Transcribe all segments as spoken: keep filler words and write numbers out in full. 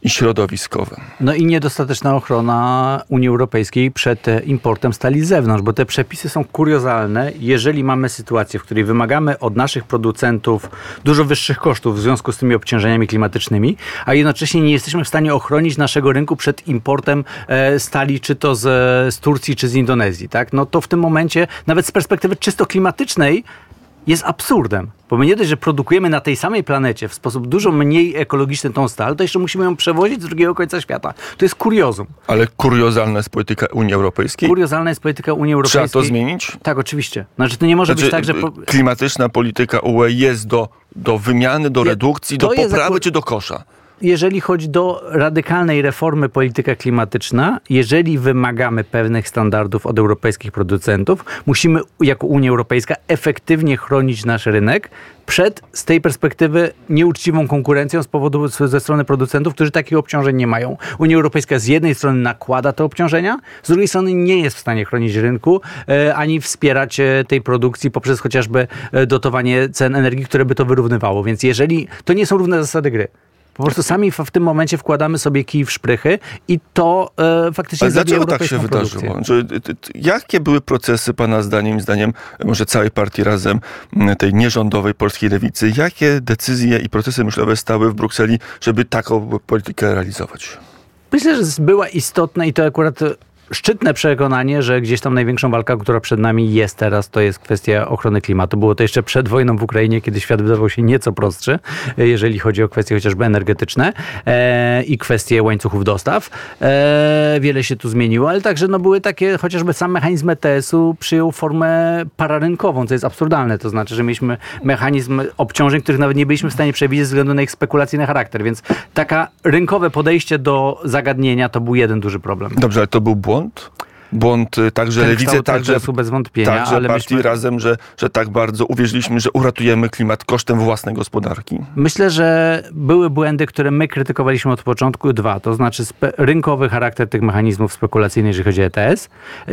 i środowiskowe. No i niedostateczna ochrona Unii Europejskiej przed importem stali z zewnątrz, bo te przepisy są kuriozalne. Jeżeli mamy sytuację, w której wymagamy od naszych producentów dużo wyższych kosztów w związku z tymi obciążeniami klimatycznymi, a jednocześnie nie jesteśmy w stanie ochronić naszego rynku przed importem e, stali, czy to z, z Turcji, czy z Indonezji, tak? No to w tym momencie, nawet z perspektywy czysto klimatycznej, jest absurdem. Bo my nie dość, że produkujemy na tej samej planecie w sposób dużo mniej ekologiczny tą stal, to jeszcze musimy ją przewozić z drugiego końca świata. To jest kuriozum. Ale kuriozalna jest polityka Unii Europejskiej? Kuriozalna jest polityka Unii Europejskiej. Trzeba to zmienić? Tak, oczywiście. Znaczy to nie może znaczy, być tak, że... Po... klimatyczna polityka U E jest do, do wymiany, do redukcji, do poprawy akurat... czy do kosza? Jeżeli chodzi do radykalnej reformy polityka klimatyczna, jeżeli wymagamy pewnych standardów od europejskich producentów, musimy jako Unia Europejska efektywnie chronić nasz rynek przed, z tej perspektywy, nieuczciwą konkurencją z powodu ze strony producentów, którzy takich obciążeń nie mają. Unia Europejska z jednej strony nakłada te obciążenia, z drugiej strony nie jest w stanie chronić rynku, e, ani wspierać e, tej produkcji poprzez chociażby e, dotowanie cen energii, które by to wyrównywało. Więc jeżeli to nie są równe zasady gry, po prostu sami w tym momencie wkładamy sobie kij w szprychy i to e, faktycznie Ale zabija dlaczego tak się produkcję. wydarzyło? Że, t, t, jakie były procesy pana zdaniem, zdaniem może całej partii Razem, tej nierządowej polskiej lewicy? Jakie decyzje i procesy myślowe stały w Brukseli, żeby taką politykę realizować? Myślę, że była istotna i to akurat szczytne przekonanie, że gdzieś tam największą walką, która przed nami jest teraz, to jest kwestia ochrony klimatu. Było to jeszcze przed wojną w Ukrainie, kiedy świat wydawał się nieco prostszy, jeżeli chodzi o kwestie chociażby energetyczne e, i kwestie łańcuchów dostaw. E, wiele się tu zmieniło, ale także no, były takie, chociażby sam mechanizm E T S-u przyjął formę pararynkową, co jest absurdalne. To znaczy, że mieliśmy mechanizm obciążeń, których nawet nie byliśmy w stanie przewidzieć ze względu na ich spekulacyjny charakter. Więc taka rynkowe podejście do zagadnienia to był jeden duży problem. Dobrze, ale to był błąd? Błąd także Ten lewicy, także, bez wątpienia, także ale partii myśmy... Razem, że, że tak bardzo uwierzyliśmy, że uratujemy klimat kosztem własnej gospodarki. Myślę, że były błędy, które my krytykowaliśmy od początku. Dwa, to znaczy spe- rynkowy charakter tych mechanizmów spekulacyjnych, jeżeli chodzi o E T S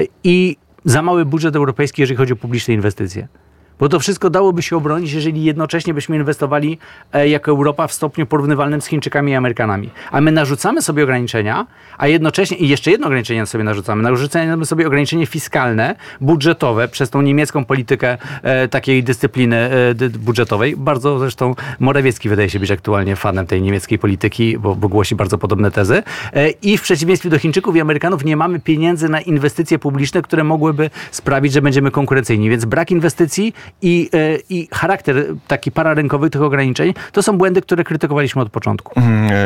i za mały budżet europejski, jeżeli chodzi o publiczne inwestycje. Bo to wszystko dałoby się obronić, jeżeli jednocześnie byśmy inwestowali e, jako Europa w stopniu porównywalnym z Chińczykami i Amerykanami. A my narzucamy sobie ograniczenia, a jednocześnie, i jeszcze jedno ograniczenie sobie narzucamy, narzucamy sobie ograniczenie fiskalne, budżetowe przez tą niemiecką politykę e, takiej dyscypliny e, dy, budżetowej. Bardzo zresztą Morawiecki wydaje się być aktualnie fanem tej niemieckiej polityki, bo, bo głosi bardzo podobne tezy. E, I w przeciwieństwie do Chińczyków i Amerykanów nie mamy pieniędzy na inwestycje publiczne, które mogłyby sprawić, że będziemy konkurencyjni. Więc brak inwestycji I, i charakter taki pararynkowy tych ograniczeń, to są błędy, które krytykowaliśmy od początku.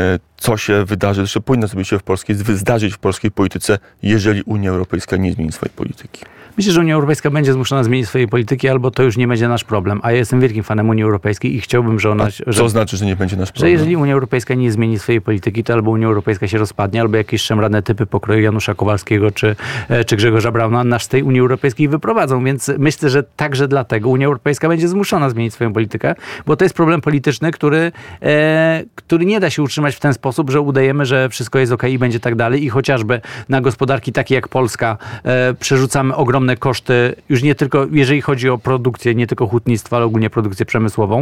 Co się wydarzy, że powinno sobie się w polskiej, zdarzyć w polskiej polityce, jeżeli Unia Europejska nie zmieni swojej polityki? Myślę, że Unia Europejska będzie zmuszona zmienić swojej polityki, albo to już nie będzie nasz problem. A ja jestem wielkim fanem Unii Europejskiej i chciałbym, że ona... A co że, znaczy, że nie będzie nasz problem? Że jeżeli Unia Europejska nie zmieni swojej polityki, to albo Unia Europejska się rozpadnie, albo jakieś szemrane typy pokroju Janusza Kowalskiego czy, czy Grzegorza Brauna nas z tej Unii Europejskiej wyprowadzą. Więc myślę, że także dlatego Unia Europejska będzie zmuszona zmienić swoją politykę, bo to jest problem polityczny, który, e, który nie da się utrzymać w ten sposób, że udajemy, że wszystko jest okej i będzie tak dalej i chociażby na gospodarki takie jak Polska e, przerzucamy ogromne koszty, już nie tylko, jeżeli chodzi o produkcję, nie tylko hutnictwa, ale ogólnie produkcję przemysłową,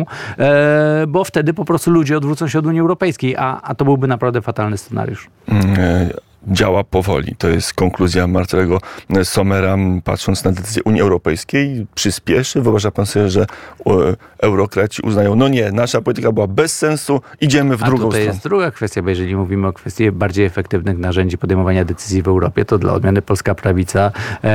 e, bo wtedy po prostu ludzie odwrócą się od Unii Europejskiej, a, a to byłby naprawdę fatalny scenariusz. Mm, działa powoli. To jest konkluzja Marcego Sommera, patrząc na decyzję Unii Europejskiej. Przyspieszy? Wyobraża pan sobie, że eurokraci uznają, no nie, nasza polityka była bez sensu, idziemy w drugą stronę. A tutaj jest druga kwestia, bo jeżeli mówimy o kwestii bardziej efektywnych narzędzi podejmowania decyzji w Europie, to dla odmiany polska prawica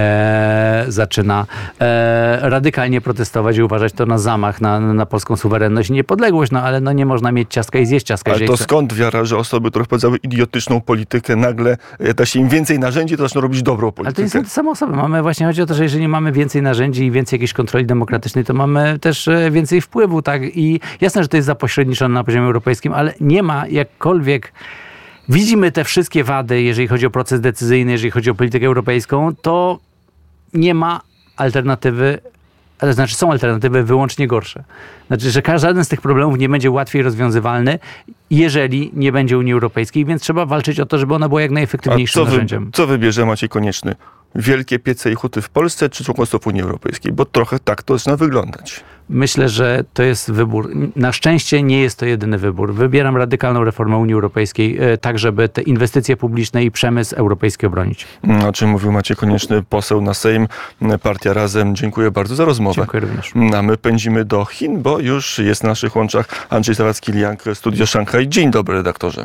e, zaczyna e, radykalnie protestować i uważać to na zamach na, na polską suwerenność i niepodległość, no ale no nie można mieć ciastka i zjeść ciastka. Ale to chce... skąd wiara, że osoby, które wprowadzały idiotyczną politykę, nagle da się im więcej narzędzi, to zaczną robić dobrą politykę? Ale to nie są te same osoby. Mamy właśnie, chodzi o to, że jeżeli mamy więcej narzędzi i więcej jakiejś kontroli demokratycznej, to mamy też więcej wpływu, tak? I jasne, że to jest zapośredniczone na poziomie europejskim, ale nie ma jakkolwiek... Widzimy te wszystkie wady, jeżeli chodzi o proces decyzyjny, jeżeli chodzi o politykę europejską, to nie ma alternatywy, ale znaczy są alternatywy wyłącznie gorsze. Znaczy, że żaden z tych problemów nie będzie łatwiej rozwiązywalny, jeżeli nie będzie Unii Europejskiej, więc trzeba walczyć o to, żeby ona była jak najefektywniejszym A co narzędziem. Wy, co wybierze Maciej Konieczny? wielkie piece i huty w Polsce, czy członkostwo w Unii Europejskiej? Bo trochę tak to zaczyna wyglądać. Myślę, że to jest wybór. Na szczęście nie jest to jedyny wybór. Wybieram radykalną reformę Unii Europejskiej, tak żeby te inwestycje publiczne i przemysł europejski obronić. O czym mówił Maciej Konieczny, poseł na Sejm, Partia Razem. Dziękuję bardzo za rozmowę. Dziękuję również. A my pędzimy do Chin, bo już jest na naszych łączach Andrzej Zawadzki-Liang, Studio Szanghaj. Dzień dobry, redaktorze.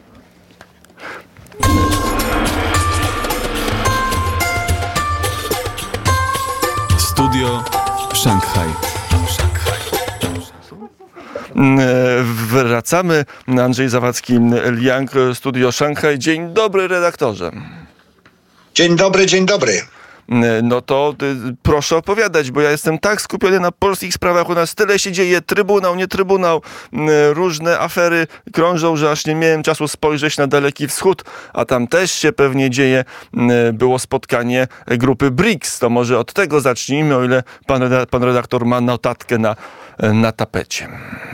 Studio Szanghaj. Wracamy. Andrzej Zawadzki-Liang, Studio Szanghaj. Dzień dobry, redaktorze. Dzień dobry, dzień dobry. No to y, proszę opowiadać, bo ja jestem tak skupiony na polskich sprawach. U nas tyle się dzieje, trybunał, nie trybunał, y, różne afery krążą, że aż nie miałem czasu spojrzeć na Daleki Wschód, a tam też się pewnie dzieje. Y, było spotkanie grupy briks. To może od tego zacznijmy, o ile pan, pan redaktor ma notatkę na, na tapecie.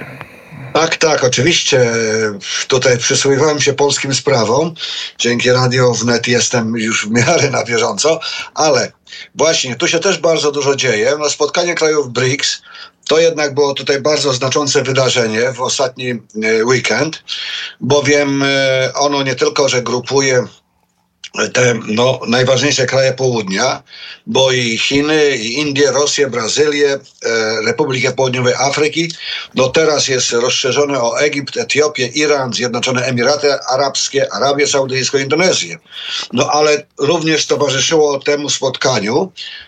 Tak, tak, oczywiście. Tutaj przysłuchiwałem się polskim sprawom. Dzięki Radio Wnet jestem już w miarę na bieżąco, ale właśnie tu się też bardzo dużo dzieje. No, spotkanie krajów briks to jednak było tutaj bardzo znaczące wydarzenie w ostatni weekend, bowiem ono nie tylko, że grupuje te no, najważniejsze kraje południa, bo i Chiny, i Indie, Rosję, Brazylię, e, Republikę Południowej Afryki. No teraz jest rozszerzone o Egipt, Etiopię, Iran, Zjednoczone Emiraty Arabskie, Arabię Saudyjską, Indonezję. No ale również towarzyszyło temu spotkaniu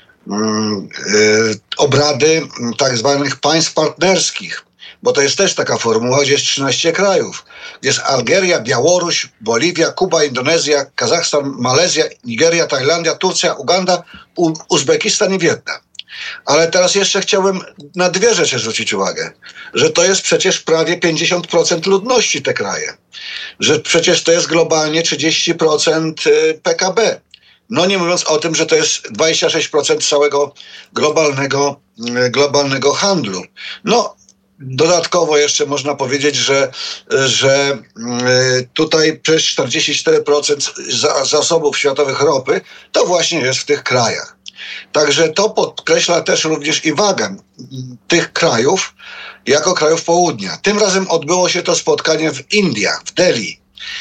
mm, e, obrady tak zwanych państw partnerskich. Bo to jest też taka formuła, gdzie jest trzynaście krajów. Gdzie jest Algeria, Białoruś, Boliwia, Kuba, Indonezja, Kazachstan, Malezja, Nigeria, Tajlandia, Turcja, Uganda, U- Uzbekistan i Wietnam. Ale teraz jeszcze chciałbym na dwie rzeczy zwrócić uwagę. Że to jest przecież prawie pięćdziesiąt procent ludności te kraje. Że przecież to jest globalnie trzydzieści procent P K B. No nie mówiąc o tym, że to jest dwadzieścia sześć procent całego globalnego, globalnego handlu. No dodatkowo jeszcze można powiedzieć, że, że tutaj przez czterdzieści cztery procent zasobów światowych ropy to właśnie jest w tych krajach. Także to podkreśla też również i wagę tych krajów jako krajów południa. Tym razem odbyło się to spotkanie w Indiach, w Delhi.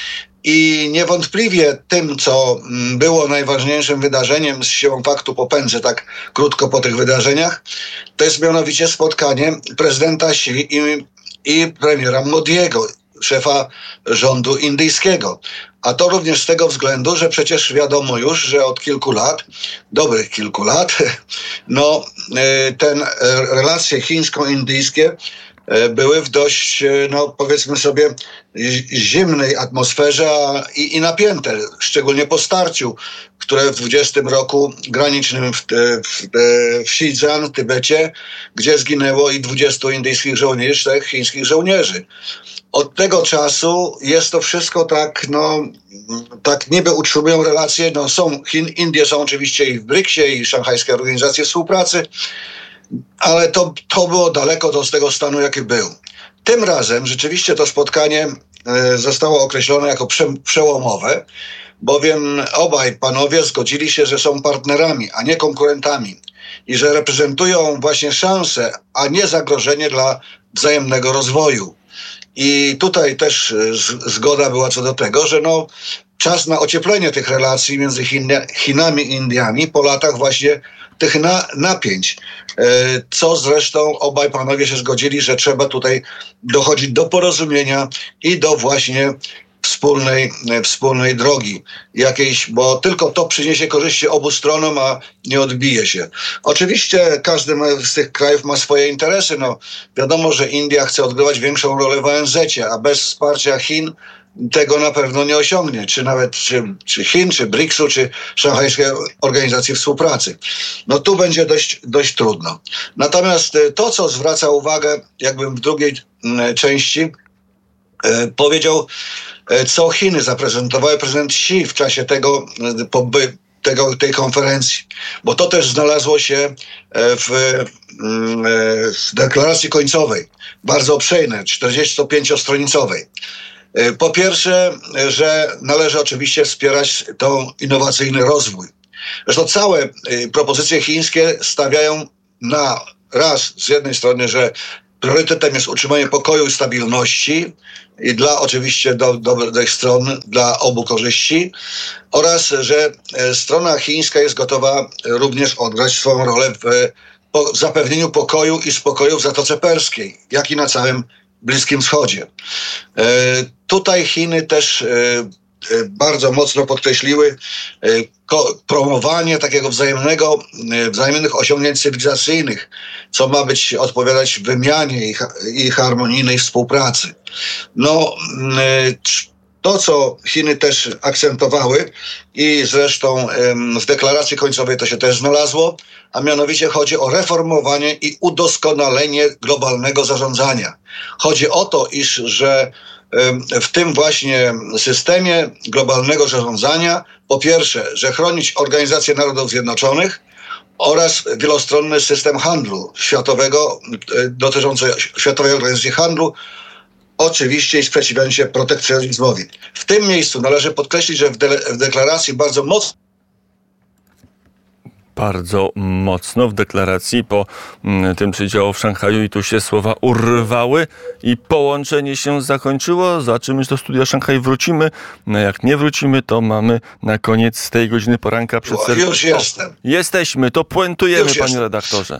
I niewątpliwie tym, co było najważniejszym wydarzeniem, z siłą faktu popędzę tak krótko po tych wydarzeniach, to jest mianowicie spotkanie prezydenta Xi i, i premiera Modiego, szefa rządu indyjskiego. A to również z tego względu, że przecież wiadomo już, że od kilku lat, dobrych kilku lat, no ten relacje chińsko-indyjskie były w dość, no powiedzmy sobie, zimnej atmosferze i, i napięte, szczególnie po starciu, które w dwudziestym roku granicznym w, w, w Xinjiang, w Tybecie, gdzie zginęło i dwudziestu indyjskich żołnierzy, czterech chińskich żołnierzy. Od tego czasu jest to wszystko tak, no, tak niby utrzymują relacje, no są, Chin, Indie są oczywiście i w briksie, i Szanghajskiej Organizacji Współpracy, ale to, to było daleko do tego stanu, jaki był. Tym razem rzeczywiście to spotkanie e, zostało określone jako prze, przełomowe, bowiem obaj panowie zgodzili się, że są partnerami, a nie konkurentami i że reprezentują właśnie szansę, a nie zagrożenie dla wzajemnego rozwoju. I tutaj też z, zgoda była co do tego, że no, czas na ocieplenie tych relacji między Chin, Chinami i Indiami po latach właśnie tych na, napięć, co zresztą obaj panowie się zgodzili, że trzeba tutaj dochodzić do porozumienia i do właśnie wspólnej, wspólnej drogi jakiejś, bo tylko to przyniesie korzyści obu stronom, a nie odbije się. Oczywiście każdy z tych krajów ma swoje interesy. No, wiadomo, że India chce odgrywać większą rolę w O N Z-cie, a bez wsparcia Chin tego na pewno nie osiągnie, czy nawet czy, czy Chin, czy briksu, czy Szanghajskiej Organizacji Współpracy. No tu będzie dość, dość trudno. Natomiast to, co zwraca uwagę jakby w drugiej części, e, powiedział, e, co Chiny zaprezentowały prezydent Xi w czasie tego, poby, tego tej konferencji. Bo to też znalazło się w, w deklaracji końcowej, bardzo obszernej, czterdziestopięciostronicowej. Po pierwsze, że należy oczywiście wspierać tą innowacyjny rozwój. Zresztą całe y, propozycje chińskie stawiają na raz z jednej strony, że priorytetem jest utrzymanie pokoju i stabilności i dla oczywiście do, dobrych stron, dla obu korzyści, oraz że strona chińska jest gotowa również odgrać swoją rolę w, w zapewnieniu pokoju i spokoju w Zatoce Perskiej, jak i na całym Bliskim Wschodzie. E, tutaj Chiny też e, bardzo mocno podkreśliły ko- promowanie takiego wzajemnego, wzajemnych osiągnięć cywilizacyjnych, co ma być odpowiadać wymianie i, ha- i harmonijnej współpracy. No, to, co Chiny też akcentowały i zresztą w deklaracji końcowej to się też znalazło, a mianowicie chodzi o reformowanie i udoskonalenie globalnego zarządzania. Chodzi o to, iż że w tym właśnie systemie globalnego zarządzania, po pierwsze, że chronić Organizację Narodów Zjednoczonych oraz wielostronny system handlu światowego dotyczący Światowej Organizacji Handlu, oczywiście i sprzeciwiając się protekcjonizmowi. W tym miejscu należy podkreślić, że w, de- w deklaracji bardzo mocno Bardzo mocno w deklaracji po mm, tym przydziału w Szanghaju i tu się słowa urwały i połączenie się zakończyło. Zobaczymy, że do studia Szanghaj wrócimy. No jak nie wrócimy, to mamy na koniec tej godziny poranka przed o, już jestem. Jesteśmy, to puentujemy, Już panie jestem. redaktorze.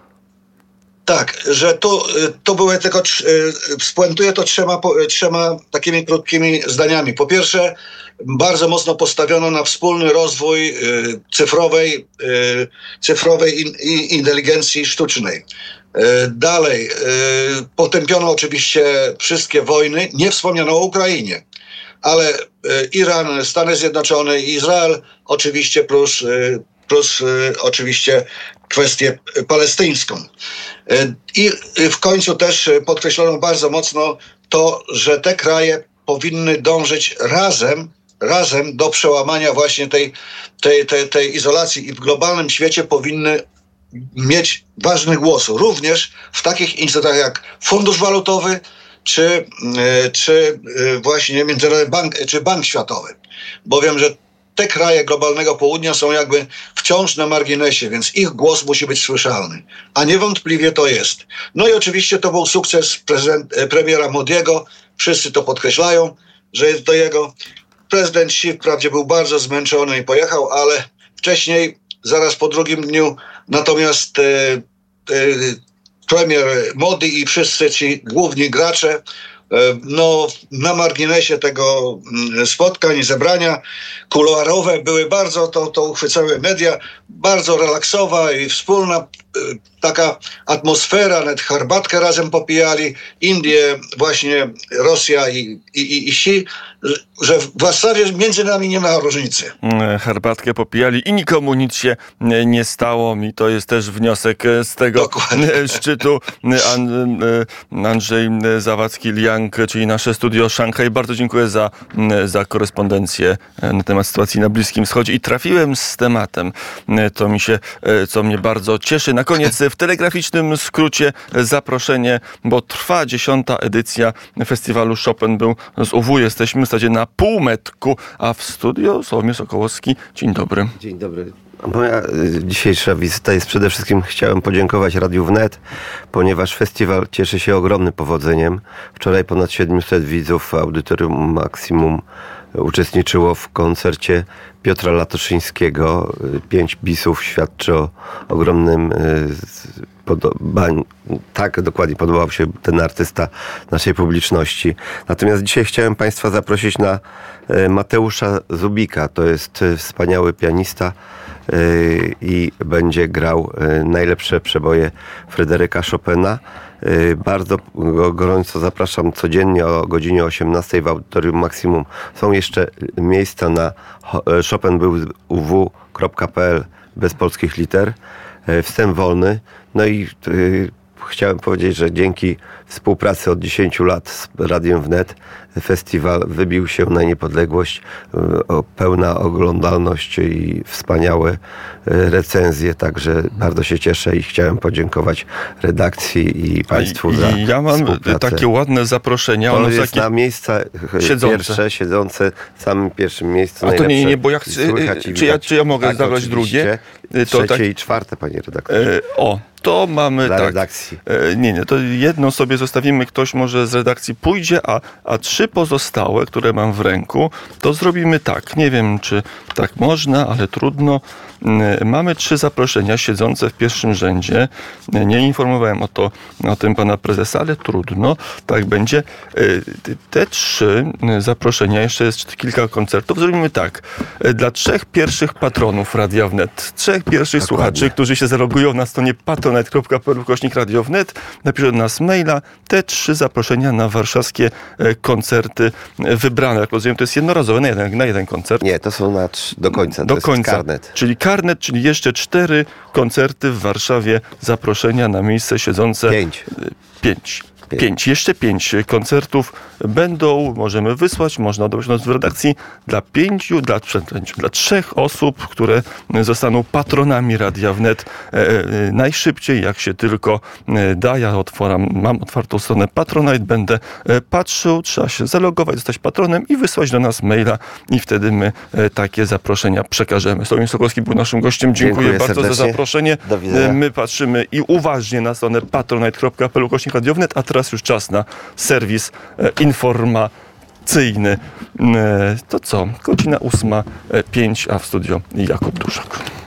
Tak, że tu, tu były tylko, spuentuję to trzema, trzema takimi krótkimi zdaniami. Po pierwsze, bardzo mocno postawiono na wspólny rozwój cyfrowej, cyfrowej inteligencji sztucznej. Dalej, potępiono oczywiście wszystkie wojny, nie wspomniano o Ukrainie, ale Iran, Stany Zjednoczone i Izrael oczywiście plus, plus oczywiście kwestię palestyńską. I w końcu też podkreślono bardzo mocno to, że te kraje powinny dążyć razem, razem do przełamania właśnie tej, tej, tej, tej izolacji i w globalnym świecie powinny mieć ważny głos, również w takich instytucjach jak Fundusz Walutowy, czy, czy właśnie Międzynarodowy Bank, czy Bank Światowy. Bowiem, że te kraje globalnego południa są jakby wciąż na marginesie, więc ich głos musi być słyszalny. A niewątpliwie to jest. No i oczywiście to był sukces prezydent, premiera Modiego. Wszyscy to podkreślają, że jest to jego. Prezydent Xi wprawdzie był bardzo zmęczony i pojechał, ale wcześniej, zaraz po drugim dniu, natomiast e, e, premier Modi i wszyscy ci główni gracze no, na marginesie tego spotkań i zebrania kuluarowe były bardzo, to, to uchwycały media, bardzo relaksowa i wspólna taka atmosfera, nawet herbatkę razem popijali, Indie, właśnie Rosja i, i, i Xi, że w zasadzie między nami nie ma różnicy. Herbatkę popijali i nikomu nic się nie stało. I to jest też wniosek z tego Dokładnie. szczytu. An, Andrzej Zawadzki-Liang, czyli nasze studio Szanghaj. Bardzo dziękuję za, za korespondencję na temat sytuacji na Bliskim Wschodzie i trafiłem z tematem. To mi się, co mnie bardzo cieszy. Na koniec w telegraficznym skrócie zaproszenie, bo trwa dziesiąta edycja festiwalu Chopin był z U W. Jesteśmy w zasadzie na półmetku, a w studio Sławomir Sokołowski. Dzień dobry. Dzień dobry. Moja dzisiejsza wizyta jest przede wszystkim, chciałem podziękować Radiu Wnet, ponieważ festiwal cieszy się ogromnym powodzeniem. Wczoraj ponad siedmiuset widzów w Audytorium Maksimum uczestniczyło w koncercie Piotra Latoszyńskiego. Pięć bisów świadczy o ogromnym podobaniu. Tak, dokładnie podobał się ten artysta naszej publiczności. Natomiast dzisiaj chciałem Państwa zaprosić na Mateusza Zubika. To jest wspaniały pianista i będzie grał najlepsze przeboje Fryderyka Chopina. Bardzo go gorąco zapraszam codziennie o godzinie osiemnastej w Audytorium Maksimum. Są jeszcze miejsca na chopin był u w kropka p l bez polskich liter. Wstęp wolny. No i chciałem powiedzieć, że dzięki współpracy od dziesięciu lat z Radiem Wnet festiwal wybił się na niepodległość, o, pełna oglądalność i wspaniałe recenzje, także bardzo się cieszę i chciałem podziękować redakcji i Państwu I, za i ja mam współpracę. takie ładne zaproszenia. To ono jest takie... na miejsca siedzące. pierwsze, siedzące w samym pierwszym miejscu. A to nie, nie, nie, bo ja chcę, chcę, czy ja, czy ja mogę tak, zabrać drugie? To Trzecie tak, i czwarte, panie redaktorze. e, o, to mamy Dla tak. redakcji. E, nie, nie, to jedno sobie zostawimy, ktoś może z redakcji pójdzie, a, a trzy pozostałe, które mam w ręku, to zrobimy tak. Nie wiem, czy tak można, ale trudno. E, mamy trzy zaproszenia siedzące w pierwszym rzędzie. E, nie informowałem o, to, o tym pana prezesa, ale trudno. Tak będzie. E, te trzy zaproszenia, jeszcze jest kilka koncertów. Zrobimy tak. E, dla trzech pierwszych patronów Radia Wnet, trzech pierwszych Dokładnie. słuchaczy, którzy się zalogują na stronie patronite kropka p l ukośnik radio wnet, napiszą do nas maila, te trzy zaproszenia na warszawskie e, koncerty e, wybrane. Jak rozumiem, to jest jednorazowe na jeden, na jeden koncert. Nie, to są na trz- do końca. Do to jest końca. karnet. Czyli karnet, czyli jeszcze cztery koncerty w Warszawie, zaproszenia na miejsce siedzące. Pięć. Pięć. Pięć. Pięć. Jeszcze pięć koncertów będą, możemy wysłać, można odebrać nas w redakcji dla pięciu, dla, dla trzech osób, które zostaną patronami Radia Wnet e, e, najszybciej, jak się tylko e, da. Ja otworam, mam otwartą stronę Patronite, będę e, patrzył, trzeba się zalogować, zostać patronem i wysłać do nas maila i wtedy my e, takie zaproszenia przekażemy. Sławomir Sokolski był naszym gościem. Dziękuję, Dziękuję bardzo serdecznie. za zaproszenie. Do widzenia. E, My patrzymy i uważnie na stronę patronite kropka p l ukośnik radio wnet, a teraz już czas na serwis e, informacyjny. E, to co? Godzina ósma pięć, a w studio Jakub Duszak.